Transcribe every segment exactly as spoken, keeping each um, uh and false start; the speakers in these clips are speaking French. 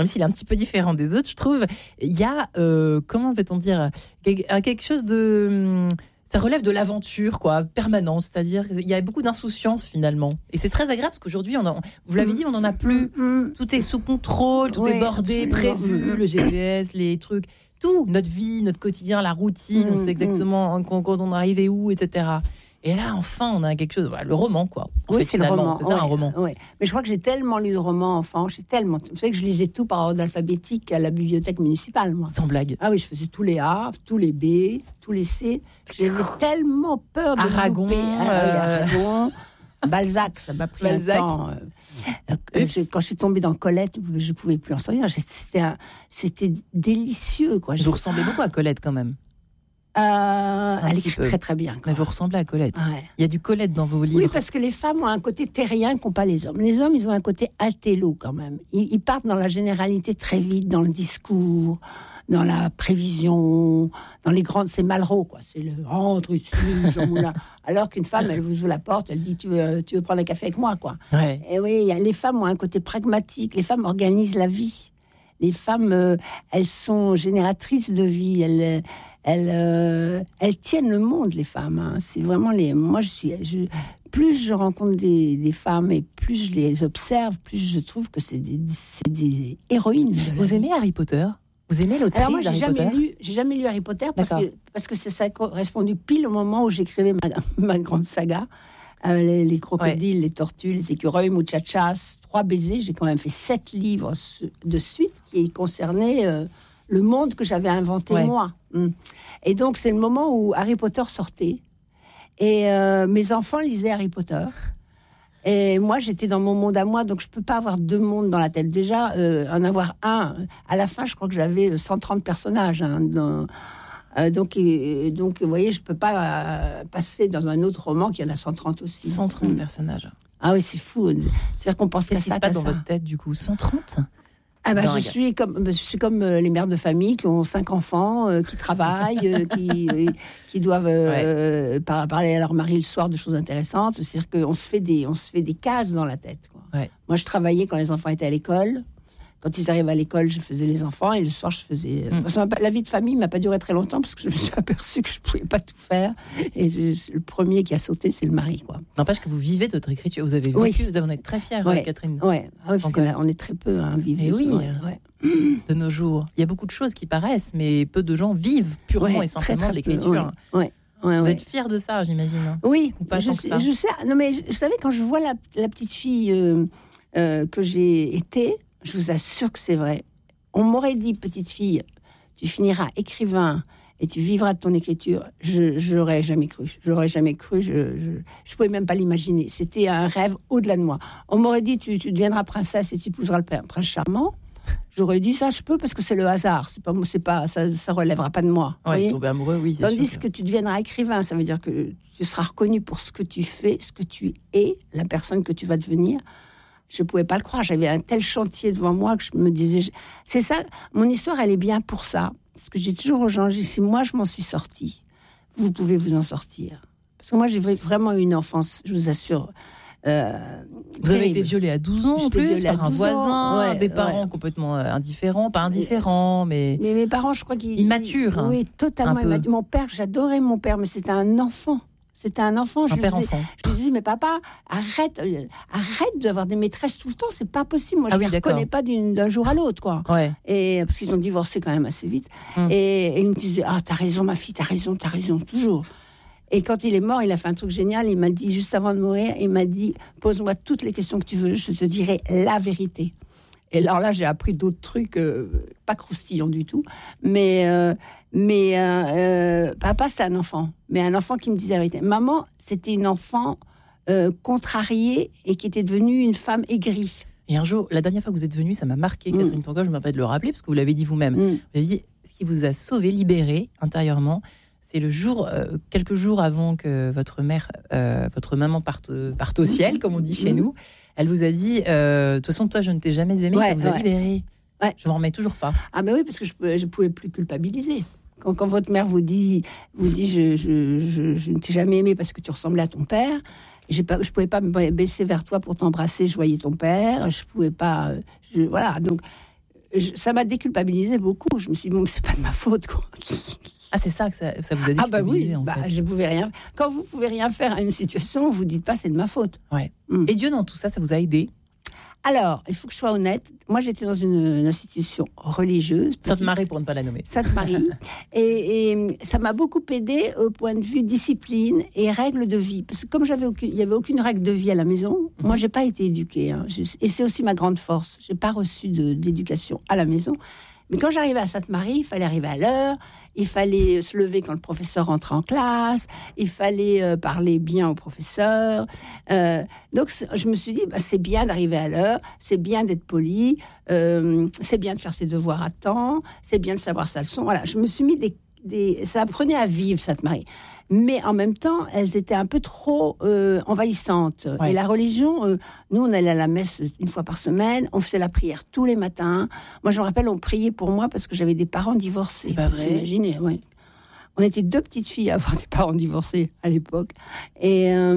même s'il est un petit peu différent des autres, je trouve. Il y a, euh, comment va-t-on dire, quelque chose de... Ça relève de l'aventure, quoi, permanence. C'est-à-dire qu'il y a beaucoup d'insouciance, finalement. Et c'est très agréable, parce qu'aujourd'hui, on en, vous l'avez dit, on n'en a plus. Tout est sous contrôle, tout oui, est bordé, absolument. Prévu, le G P S, les trucs... Tout, notre vie, notre quotidien, la routine, mmh, on sait exactement mmh. quand, quand on arrivait où, et cetera. Et là, enfin, on a quelque chose... Voilà, le roman, quoi. En oui, fait, c'est le roman. C'est ça, ouais, un roman. Ouais. Mais je crois que j'ai tellement lu de romans enfants. J'ai tellement... Vous savez que je lisais tout par ordre alphabétique à la bibliothèque municipale, moi. Sans blague. Ah oui, je faisais tous les A, tous les B, tous les C. J'avais tellement peur de Aragon, louper. Ah, euh... oui, Aragon. Balzac, ça m'a pris Balzac. un temps. Euh, euh, je, quand je suis tombée dans Colette, je ne pouvais plus en sortir. C'était, un, c'était délicieux, quoi. Vous ressemblez beaucoup à Colette, quand même. Euh, elle écrit très très bien. Mais vous ressemblez à Colette. Ouais. Il y a du Colette dans vos livres. Oui, parce que les femmes ont un côté terrien qu'ont pas les hommes. Les hommes, ils ont un côté altélo quand même. Ils, ils partent dans la généralité très vite, dans le discours, dans la prévision, dans les grandes... C'est Malraux, quoi. C'est le rentre ici, Jean Moulin. Alors qu'une femme, elle vous ouvre la porte, elle dit tu veux, tu veux prendre un café avec moi, quoi. Ouais. Et oui, y a, les femmes ont un côté pragmatique. Les femmes organisent la vie. Les femmes, euh, elles sont génératrices de vie. Elles, elles, euh, elles tiennent le monde, les femmes. Hein. C'est vraiment les. Moi, je suis. Je, plus je rencontre des, des femmes et plus je les observe, plus je trouve que c'est des, c'est des héroïnes. Vous aimez Harry Potter ? Vous aimez l'autrice Alors moi, j'ai Harry jamais Potter lu, j'ai jamais lu Harry Potter parce D'accord. que parce que ça a correspondu pile au moment où j'écrivais ma, ma grande saga, euh, les, les crocodiles, ouais. les tortues, les écureuils, muchachas, trois baisers. J'ai quand même fait sept livres de suite qui concernaient euh, le monde que j'avais inventé ouais. moi. Et donc c'est le moment où Harry Potter sortait et euh, mes enfants lisaient Harry Potter. Et moi, j'étais dans mon monde à moi, donc je peux pas avoir deux mondes dans la tête. Déjà, euh, en avoir un, à la fin, je crois que j'avais cent trente personnages. Hein, dans, euh, donc, et, donc, vous voyez, je peux pas euh, passer dans un autre roman qui en a cent trente aussi. cent trente mmh. personnages. Ah oui, c'est fou. C'est-à-dire qu'on pense Qu'est-ce qu'à ça. Qu'est-ce qui se passe dans ça. votre tête, du coup ? cent trente ? Ah ben, je suis comme je suis comme euh, les mères de famille qui ont cinq enfants, euh, qui travaillent, euh, qui euh, qui doivent euh, ouais. par, parler à leur mari le soir de choses intéressantes. C'est-à-dire qu'on se fait des on se fait des cases dans la tête, quoi. Ouais. Moi, je travaillais quand les enfants étaient à l'école. Quand ils arrivaient à l'école, je faisais les enfants et le soir, je faisais. Mm. Parce que la vie de famille m'a pas duré très longtemps parce que je me suis aperçue que je pouvais pas tout faire. Et je, le premier qui a sauté, c'est le mari, quoi. N'empêche que vous vivez de votre écriture. Vous avez vécu, oui. vous en êtes très fière, ouais. Catherine. Ouais, ouais parce qu'on est très peu à hein, vivre. Et oui, ouais, ouais. de nos jours. Il y a beaucoup de choses qui paraissent, mais peu de gens vivent purement ouais, et simplement très, très de l'écriture. Peu, ouais. Ouais, vous ouais. êtes fière de ça, j'imagine. Oui, ou pas je, tant que ça. je sais. Non, mais je, je savais quand je vois la, la petite fille euh, euh, que j'ai été, je vous assure que c'est vrai. On m'aurait dit, petite fille, tu finiras écrivain et tu vivras de ton écriture. Je, je l'aurais jamais cru. Je l'aurais jamais cru. Je, je, je pouvais même pas l'imaginer. C'était un rêve au-delà de moi. On m'aurait dit, tu, tu deviendras princesse et tu épouseras le prince charmant. J'aurais dit ça, je peux parce que c'est le hasard. C'est pas, c'est pas, ça, ça relèvera pas de moi. Ouais, tomber amoureux, oui. Tandis sûr. que tu deviendras écrivain, ça veut dire que tu seras reconnu pour ce que tu fais, ce que tu es, la personne que tu vas devenir. Je pouvais pas le croire. J'avais un tel chantier devant moi que je me disais, c'est ça. Mon histoire, elle est bien pour ça. Parce que j'ai toujours aux gens, j'ai dit, si moi je m'en suis sortie, vous pouvez vous en sortir. Parce que moi, j'ai vraiment eu une enfance, je vous assure. Euh, vous terrible. avez été violée à douze ans en plus par un voisin, ouais, des parents ouais. complètement indifférents, pas indifférents, mais mais mes parents, je crois qu'ils immatures. Ils, oui, totalement immatures. Mon père, j'adorais mon père, mais c'était un enfant. C'était un enfant. Un je père lui enfant. Je lui disais, mais papa, arrête, euh, arrête d'avoir des maîtresses tout le temps. C'est pas possible. Moi, je ah ne oui, les reconnais pas d'une, d'un jour à l'autre, quoi. Ouais. Et parce qu'ils ont divorcé quand même assez vite. Hum. Et, et ils me disaient, ah, t'as raison, ma fille, t'as raison, t'as raison, toujours. Et quand il est mort, il a fait un truc génial. Il m'a dit, juste avant de mourir, il m'a dit, pose-moi toutes les questions que tu veux, je te dirai la vérité. Et alors là, j'ai appris d'autres trucs, euh, pas croustillants du tout, mais euh, mais euh, euh, papa, c'est un enfant, mais un enfant qui me disait la vérité. Maman, c'était une enfant euh, contrariée et qui était devenue une femme aigrie. Et un jour, la dernière fois que vous êtes venue, ça m'a marqué, Mm. Catherine Pourquoi je me rappelle de le rappeler, parce que vous l'avez dit vous-même. Mm. Vous avez dit, ce qui vous a sauvé, libéré intérieurement, c'est le jour, euh, quelques jours avant que votre mère, euh, votre maman parte, parte au ciel, comme on dit chez Mm. nous. Elle vous a dit, euh, de toute façon, toi, je ne t'ai jamais aimé, Ouais, ça vous a ouais. libéré. Ouais. Je m'en remets toujours pas. Ah ben oui, parce que je ne pouvais plus culpabiliser. Quand, quand votre mère vous dit, vous dit je, je, je, je ne t'ai jamais aimé parce que tu ressemblais à ton père, j'ai pas, je ne pouvais pas me baisser vers toi pour t'embrasser, je voyais ton père, je ne pouvais pas... Je, voilà, donc je, ça m'a déculpabilisée beaucoup. Je me suis dit, bon, c'est pas de ma faute, quoi. Ah, c'est ça que ça, ça vous a déculpabilisé, ah bah oui, en bah, fait. je pouvais rien. Quand vous pouvez rien faire à une situation, vous dites pas c'est de ma faute. Ouais. Mm. Et Dieu, dans tout ça, ça vous a aidé? Alors, il faut que je sois honnête. Moi, j'étais dans une, une institution religieuse. Sainte-Marie, pour ne pas la nommer. Sainte-Marie. et, et ça m'a beaucoup aidée au point de vue discipline et règles de vie. Parce que comme j'avais aucune, il n'y avait aucune règle de vie à la maison, mm-hmm. moi, j'ai pas été éduquée. Hein. Je, et c'est aussi ma grande force. J'ai pas reçu de, d'éducation à la maison. Mais quand j'arrivais à Sainte-Marie, il fallait arriver à l'heure, il fallait se lever quand le professeur rentrait en classe, il fallait euh, parler bien au professeur. Euh, donc, je me suis dit, bah, c'est bien d'arriver à l'heure, c'est bien d'être poli, euh, c'est bien de faire ses devoirs à temps, c'est bien de savoir sa leçon. Voilà, je me suis mis des... des... Ça apprenait à vivre, Sainte-Marie. Mais en même temps, elles étaient un peu trop euh, envahissantes. Ouais. Et la religion, euh, nous, on allait à la messe une fois par semaine, on faisait la prière tous les matins. Moi, je me rappelle, on priait pour moi parce que j'avais des parents divorcés. C'est pas vrai. Vous imaginez, ouais. On était deux petites filles à avoir des parents divorcés à l'époque. Et, euh,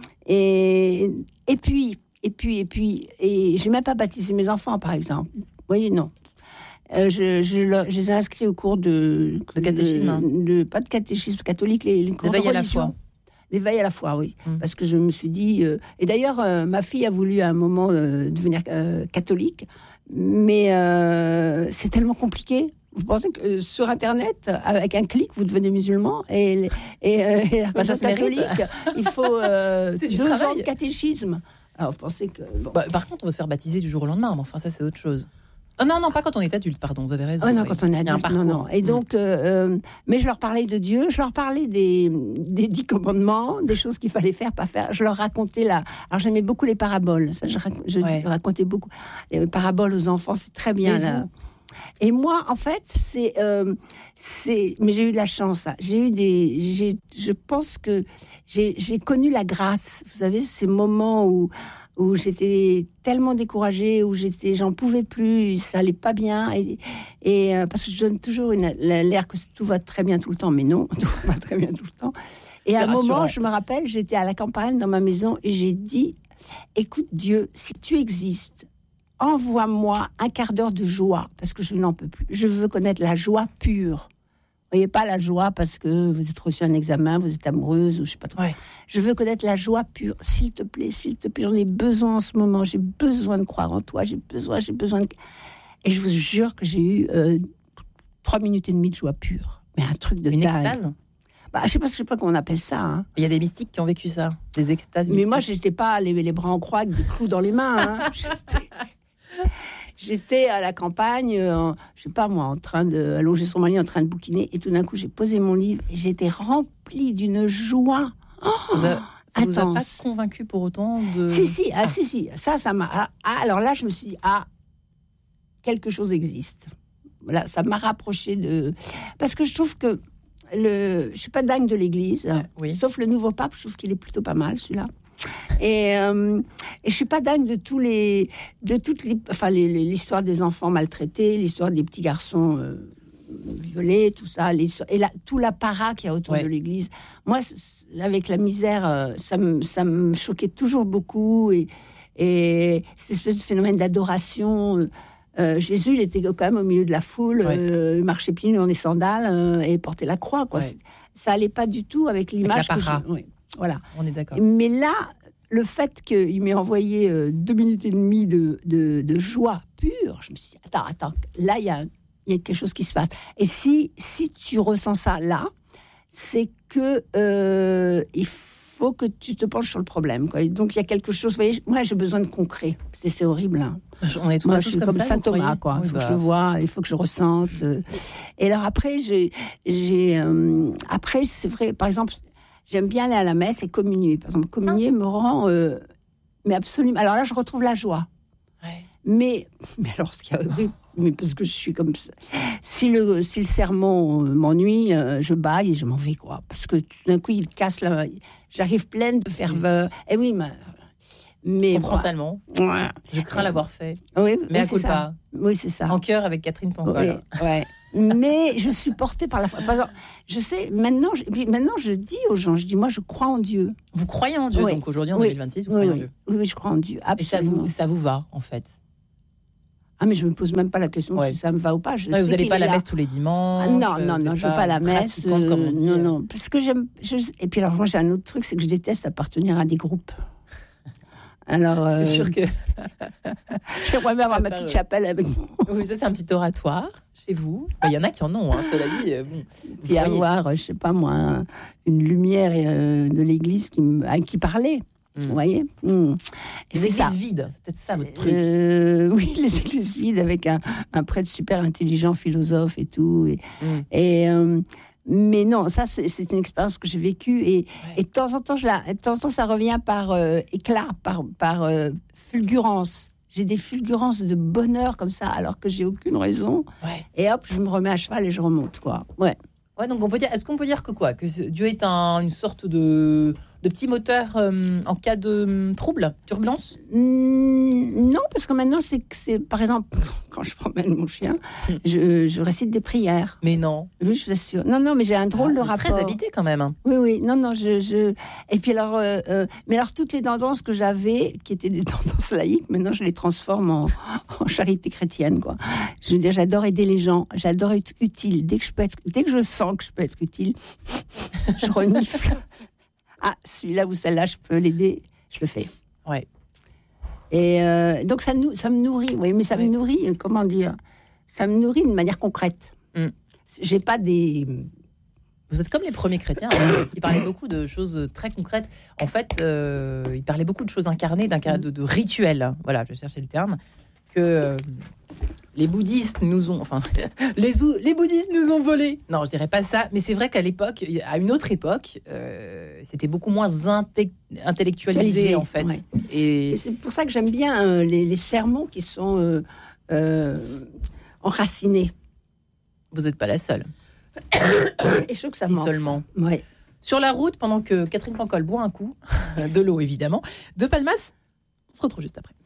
et, et puis, et puis, et puis, et j'ai même pas baptisé mes enfants, par exemple. Vous voyez, non. Euh, je, je, je, je les ai inscrits au cours de, de catéchisme, de, hein. de, pas de catéchisme catholique, les, les cours de veille à la foi. Les veilles à la foi, oui. Mmh. Parce que je me suis dit... Euh, et d'ailleurs, euh, ma fille a voulu à un moment euh, devenir euh, catholique, mais euh, c'est tellement compliqué. Vous pensez que euh, sur Internet, avec un clic, vous devenez musulman et, et, euh, et la bah, ça catholique, il faut euh, deux travail. ans de catéchisme. Alors, vous pensez que... Bon. Bah, par contre, on veut se faire baptiser du jour au lendemain, mais enfin, ça, c'est autre chose. Oh non, non, pas quand on est adulte, pardon, vous avez raison. Oh non, oui. quand on est adulte, non, non. Et donc, mmh. euh, mais je leur parlais de Dieu, je leur parlais des, des dix commandements, des choses qu'il fallait faire, pas faire. Je leur racontais là. Alors, j'aimais beaucoup les paraboles. Ça, je, je ouais. racontais beaucoup. Les paraboles aux enfants, c'est très bien. Et là. Vous Et moi, en fait, c'est, euh, c'est. Mais j'ai eu de la chance. Hein. J'ai eu des. J'ai, je pense que j'ai, j'ai connu la grâce. Vous savez, ces moments où. où j'étais tellement découragée, où j'étais, j'en pouvais plus, ça allait pas bien, et, et euh, parce que je donne toujours une, l'air que tout va très bien tout le temps, mais non, tout va très bien tout le temps. Et c'est à un rassurant. Moment, je me rappelle, j'étais à la campagne dans ma maison et j'ai dit, écoute Dieu, si tu existes, envoie-moi un quart d'heure de joie, parce que je n'en peux plus. Je veux connaître la joie pure. Vous voyez, pas la joie parce que vous êtes reçu un examen, vous êtes amoureuse ou je sais pas trop. Ouais. Je veux connaître la joie pure. S'il te plaît, s'il te plaît, j'en ai besoin en ce moment. J'ai besoin de croire en toi. J'ai besoin, j'ai besoin de... Et je vous jure que j'ai eu euh, trois minutes et demie de joie pure. Mais un truc de Une dingue. extase. Bah, je sais pas, je sais pas comment on appelle ça. Hein. Il y a des mystiques qui ont vécu ça, des extases mystiques. Mais moi, j'étais pas les, les bras en croix avec des clous dans les mains. Hein. J'étais à la campagne, euh, je sais pas moi, en train de allonger sur mon lit, en train de bouquiner, et tout d'un coup, j'ai posé mon livre et j'étais remplie d'une joie. Oh, ça vous a, ça vous a pas convaincu pour autant de... Si, si, ah, ah. si, si. Ça, ça m'a... Ah, ah, alors là, je me suis dit, ah, quelque chose existe. Voilà, ça m'a rapproché de... Parce que je trouve que le... je suis pas dingue de l'Église, euh, oui. Sauf le nouveau pape, je trouve qu'il est plutôt pas mal, celui-là. Et, euh, et je suis pas dingue de tous les, de toutes les, enfin les, les, l'histoire des enfants maltraités, l'histoire des petits garçons euh, violés, tout ça, les, et la, tout l'apparat qu'il y a autour ouais. de l'Église. Moi, avec la misère, euh, ça me, ça me choquait toujours beaucoup et, et cette espèce de phénomène d'adoration. Euh, euh, Jésus, il était quand même au milieu de la foule, ouais. euh, il marchait pieds nus dans des sandales euh, et portait la croix, quoi. Ouais. Ça allait pas du tout avec l'image. Avec l'apparat. Que je, ouais. Voilà. On est d'accord. Mais là, le fait qu'il m'ait envoyé euh, deux minutes et demie de, de, de joie pure, je me suis dit, attends, attends, là, il y a, y a quelque chose qui se passe. Et si, si tu ressens ça là, c'est que euh, il faut que tu te penches sur le problème, quoi. Et donc, il y a quelque chose, vous voyez, moi, j'ai besoin de concret. C'est, c'est horrible. Hein. On est tous, moi, tous je suis comme, comme ça, Saint Thomas, quoi. Il faut bah... que je le vois, il faut que je ressente. Euh. Et alors après, j'ai... j'ai euh, après, c'est vrai, par exemple... J'aime bien aller à la messe et communier. Par exemple, communier me rend... Euh, mais absolument... Alors là, je retrouve la joie. Ouais. Mais, mais alors, ce qu'il y a... mais parce que je suis comme ça. Si le, si le sermon euh, m'ennuie, euh, je baille et je m'en vais, quoi. Parce que tout d'un coup, il casse la... J'arrive pleine de ferveur. Et oui, mais... mais je comprends tellement. Ouais. Je crains l'avoir fait. Oui, mais oui, à culpa. Ça. Oui, c'est ça. En chœur avec Catherine Pancol. Oui, ouais. Mais je suis portée par la foi. Par exemple, je sais, maintenant je, maintenant, je dis aux gens, je dis, moi, je crois en Dieu. Vous croyez en Dieu, oui. donc aujourd'hui, en oui. deux mille vingt-six, vous oui, croyez oui. en Dieu. Oui, oui, je crois en Dieu, absolument. Et ça vous, ça vous va, en fait? Ah, mais je me pose même pas la question ouais. si ça me va ou pas. Je ouais, sais vous n'allez pas à la là. messe tous les dimanches. Ah, non, non, non, je vais pas à la messe. Euh, comme on dit. Non, non, parce que j'aime. Je... Et puis alors, moi, j'ai un autre truc, c'est que je déteste appartenir à des groupes. Alors, euh... c'est sûr que. J'aimerais bien avoir ma petite chapelle avec moi. Oui, ça, c'est un petit oratoire chez vous. Il y en a qui en ont, hein, cela dit. Euh, bon. Puis avoir, je sais pas moi, une lumière euh, de l'église qui, m... à qui parlait. Mmh. Vous voyez mmh. Les églises ça. vides, c'est peut-être ça votre truc. Euh, oui, les églises vides avec un, un prêtre super intelligent, philosophe et tout. Et, mmh. et, euh, mais non, ça, c'est, c'est une expérience que j'ai vécue. Et, ouais. et de temps en temps, je la, de temps en temps, ça revient par euh, éclat, par, par euh, fulgurance. J'ai des fulgurances de bonheur comme ça, alors que j'ai aucune raison. Ouais. Et hop, je me remets à cheval et je remonte, quoi. Ouais. Ouais, donc on peut dire, est-ce qu'on peut dire que quoi, que Dieu est un, une sorte de, de petit moteur euh, en cas de um, trouble, turbulence ? mmh, Non, parce que maintenant, c'est, c'est par exemple, quand je promène mon chien, je, je récite des prières. Mais non. Oui, je vous assure. Non, non, mais j'ai un drôle ah, de rapport. Très habité quand même. Hein. Oui, oui. Non, non, je, je... Et puis alors, euh, euh, mais alors toutes les tendances que j'avais, qui étaient des tendances laïques, maintenant je les transforme en, en charité chrétienne, quoi. Je veux dire, j'adore aider les gens, j'adore être utile. Dès que je peux être, dès que je sens que je peux être utile, je renifle. Ah, celui-là ou celle-là, je peux l'aider, je le fais. Ouais. Et euh, donc ça me, ça me nourrit, oui, mais ça oui. me nourrit, comment dire, ça me nourrit d'une manière concrète. Mm. J'ai pas des... Vous êtes comme les premiers chrétiens hein, qui parlaient beaucoup de choses très concrètes. En fait, euh, ils parlaient beaucoup de choses incarnées, d'un de, de rituels. Voilà, je cherchais le terme. Que euh, les bouddhistes nous ont, enfin, les, les bouddhistes nous ont volé. Non, je dirais pas ça, mais c'est vrai qu'à l'époque, à une autre époque, euh, c'était beaucoup moins inte- intellectualisé en fait. Ouais. Et... Et c'est pour ça que j'aime bien euh, les, les sermons qui sont euh, euh, enracinés. Vous n'êtes pas la seule. Et je trouve que ça si manque. Seulement. Ouais. Sur la route, pendant que Catherine Pancol boit un coup, de l'eau évidemment, de Palmas, on se retrouve juste après.